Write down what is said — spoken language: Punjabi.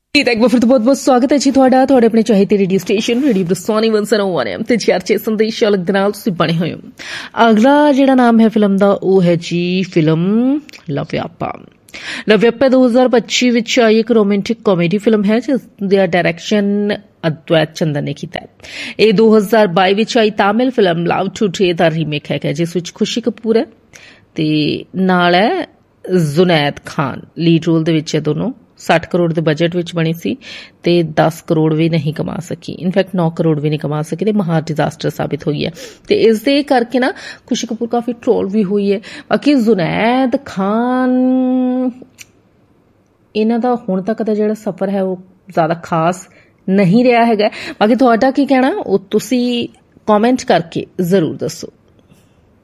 एक बार फिर तो बहुत बहुत स्वागत है जी ਤੁਹਾਡਾ ਆਪਣੇ ਚਾਹੀਦੇ ਰੇਡੀਓ ਸਟੇਸ਼ਨ ਰੇਡੀਓ ਬਰਸਾਨੀ 101 ਐਮ ਤੇ ਚਰਚੇ ਸੰਦੇਸ਼ ਅਲੱਗ ਦੇ ਨਾਲ ਤੁਸੀਂ ਬਣੇ ਹੋਏ ਹੋ। ਅਗਲਾ ਜਿਹੜਾ ਨਾਮ ਹੈ ਫਿਲਮ ਦਾ ਉਹ ਹੈ ਜੀ ਫਿਲਮ ਲਵਿਆਪਾ। ਲਵਿਆਪਾ 2025 ਵਿੱਚ ਆਈ ਇੱਕ ਰੋਮਾਂਟਿਕ ਕਾਮੇਡੀ ਫਿਲਮ ਹੈ ਜਿਸ ਦਾ ਡਾਇਰੈਕਸ਼ਨ ਅਦਵੈਤ ਚੰਦਨ ਨੇ ਕੀਤਾ ਹੈ। ਇਹ 2022 ਵਿੱਚ ਆਈ ਤਾਮਿਲ ਫਿਲਮ ਲਵ ਟੂਡੇ ਦਾ ਰੀਮੇਕ ਹੈ ਜਿਸ ਵਿੱਚ ਖੁਸ਼ੀ ਕਪੂਰ ਹੈ ਤੇ ਨਾਲ ਹੈ ਜ਼ੁਨੈਦ ਖਾਨ ਲੀਡ ਰੋਲ ਦੇ ਵਿੱਚ। ਦੋਨੋਂ 60 ਕਰੋੜ ਦੇ ਬਜਟ ਵਿੱਚ ਬਣੀ ਸੀ ਤੇ 10 ਕਰੋੜ ਵੀ ਨਹੀਂ ਕਮਾ ਸਕੀ, ਇਨਫੈਕਟ 9 ਕਰੋੜ ਵੀ ਨਹੀਂ ਕਮਾ ਸਕੀ ਤੇ ਮਹਾ ਡਿਜ਼ਾਸਟਰ ਸਾਬਿਤ ਹੋਈ ਹੈ। ਤੇ ਇਸ ਦੇ ਕਰਕੇ ਨਾ ਖੁਸ਼ੀ ਕਪੂਰ ਕਾਫੀ ਟ੍ਰੋਲ ਵੀ ਹੋਈ ਹੈ। ਬਾਕੀ ਜ਼ੁਨੈਦ ਖਾਨ ਇਹਨਾਂ ਦਾ ਹੁਣ ਤੱਕ ਦਾ ਜਿਹੜਾ ਸਫ਼ਰ ਹੈ ਉਹ ਜ਼ਿਆਦਾ ਖਾਸ ਨਹੀਂ ਰਿਹਾ ਹੈਗਾ। ਬਾਕੀ ਤੁਹਾਡਾ ਕੀ ਕਹਿਣਾ ਉਹ ਤੁਸੀਂ ਕਮੈਂਟ ਕਰਕੇ ਜ਼ਰੂਰ ਦੱਸੋ।